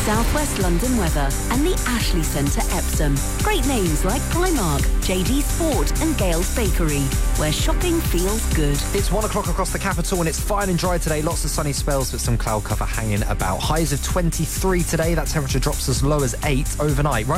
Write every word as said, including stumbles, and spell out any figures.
Southwest London weather and the Ashley Centre Epsom. Great names like Primark, J D Sport and Gales Bakery, where shopping feels good. It's one o'clock across the capital and it's fine and dry today. Lots of sunny spells but some cloud cover hanging about. Highs of twenty-three today. That temperature drops as low as eight overnight. Right